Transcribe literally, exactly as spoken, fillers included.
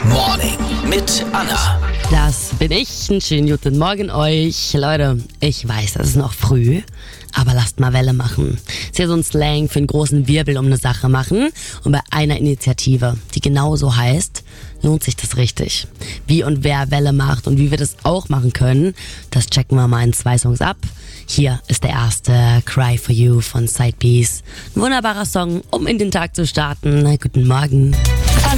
Morning mit Anna. Das bin ich. Einen schönen guten Morgen euch. Leute, ich weiß, es ist noch früh, aber lasst mal Welle machen. Ist ja so ein Slang für einen großen Wirbel um eine Sache machen. Und bei einer Initiative, die genauso heißt, lohnt sich das richtig. Wie und wer Welle macht und wie wir das auch machen können, das checken wir mal in zwei Songs ab. Hier ist der erste, Cry For You von Sidepiece. Ein wunderbarer Song, um in den Tag zu starten. Guten Morgen.